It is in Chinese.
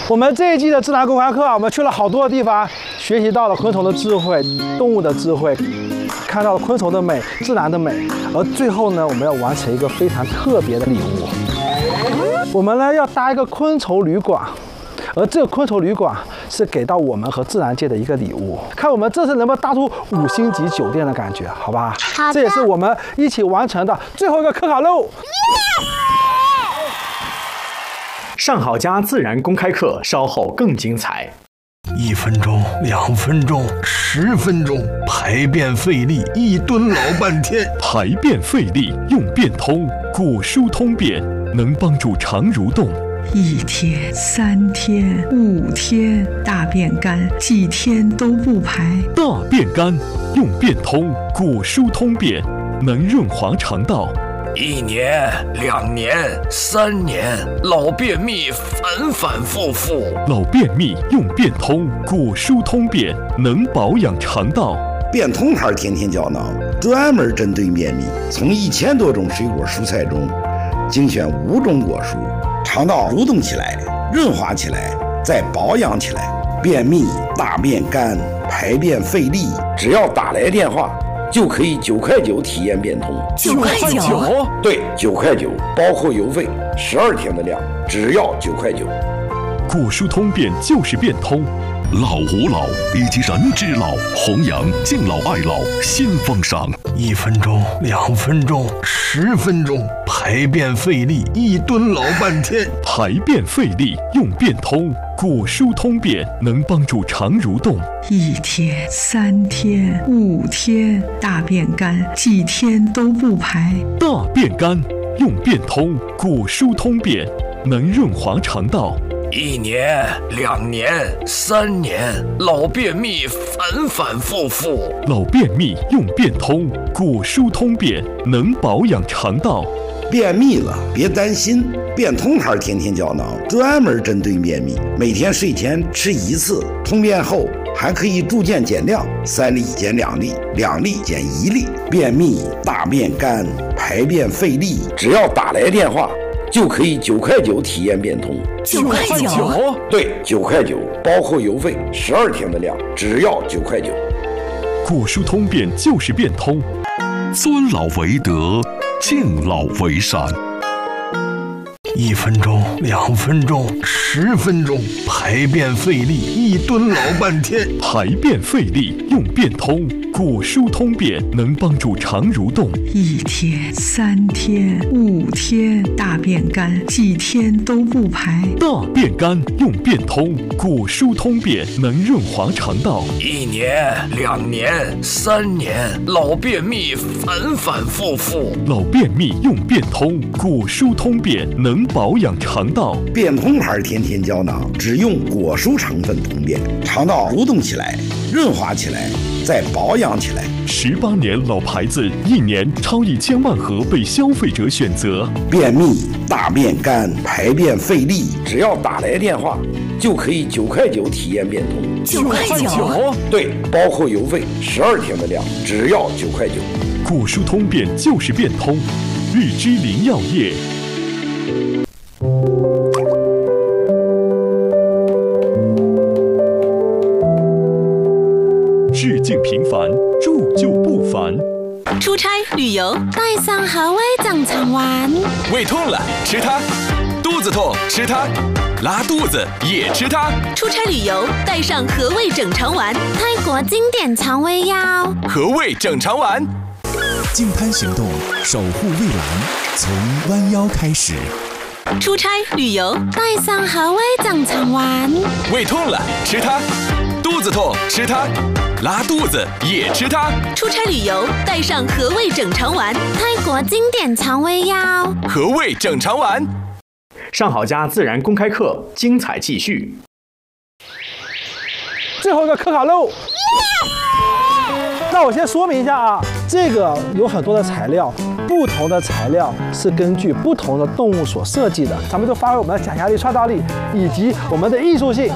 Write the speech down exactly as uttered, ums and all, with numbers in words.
我们这一季的自然公开课啊，我们去了好多的地方，学习到了昆虫的智慧、动物的智慧，看到了昆虫的美、自然的美。而最后呢，我们要完成一个非常特别的礼物。我们呢要搭一个昆虫旅馆，而这个昆虫旅馆是给到我们和自然界的一个礼物。看我们这次能不能搭出五星级酒店的感觉，好吧？ 好的。 这也是我们一起完成的最后一个科考任务。 上好佳自然公开课稍后更精彩。 一分钟，两分钟，十分钟，排便费力，一蹲老半天。 排便费力用便通，果蔬通便能帮助肠蠕动。 一天、三天、五天，大便干，几天都不排。 大便干用便通，果蔬通便能润滑肠道。 一年、两年、三年，老便秘反反复复。 老便秘用便通，果蔬通便能保养肠道。 便通牌甜甜胶囊专门针对便秘，从一千多种水果蔬菜中精选五种果蔬，肠道蠕动起来，润滑起来，再保养起来。便秘、大便干、排便费力，只要打来电话。就可以九块九体验便通， 九块九， 对，九块九，包括邮费，十二天的量，只要九块九。 果蔬通便就是便通， 老吾老以及人之老，弘扬敬老爱老新风尚。 一分钟，两分钟，十分钟，排便费力，一蹲老半天。 排便费力用便通，果蔬通便能帮助肠蠕动。 一天、三天、五天，大便干，几天都不排。 大便干用便通，果蔬通便能润滑肠道。 一年、两年、三年，老便秘反反复复。 老便秘用便通，果蔬通便能保养肠道。 便秘了别担心，便通牌甜甜胶囊专门针对便秘，每天睡前吃一次，通便后还可以逐渐减量，三粒减两粒，两粒减一粒。便秘、大便干、排便费力，只要打来电话。就可以九块九体验便通， 九块九， 对，九块九，包括邮费，十二天的量，只要九块九。 果蔬通便就是便通， 尊老为德，敬老为善。 一分钟，两分钟，十分钟，排便费力，一蹲老半天。 排便费力用便通，果蔬通便能帮助肠蠕动。 一天、三天、五天，大便干，几天都不排。 大便干用便通，果蔬通便能润滑肠道。 一年、两年、三年，老便秘反反复复。 老便秘用便通，果蔬通便能保养肠道。 便通牌甜甜胶囊只用果蔬成分通便，肠道蠕动起来，润滑起来，再保养起来。 十八年老牌子，一年超一千万盒被消费者选择。 便秘、大便干、排便费力，只要打来电话，就可以九块九体验便通。 九块九， 对，包括邮费，十二天的量，只要九块九。 果蔬通便就是便通，日之林药业。致敬平凡，铸就不凡。 出差旅游带上和味整肠丸， 胃痛了吃它，肚子痛吃它，拉肚子也吃它。 出差旅游带上和味整肠丸，泰国经典肠胃药。 和味整肠丸。 净滩行动，守护蔚蓝，从弯腰开始。 出差旅游带上和味整肠丸， 胃痛了吃它，肚子痛吃它，拉肚子也吃它。 出差旅游带上和味整肠丸，泰国经典肠胃药。 和味整肠丸。 上好佳自然公开课精彩继续。 最后一个科考任务。那我先说明一下啊，这个有很多的材料，不同的材料是根据不同的动物所设计的，咱们就发挥我们的想象力、创造力以及我们的艺术性。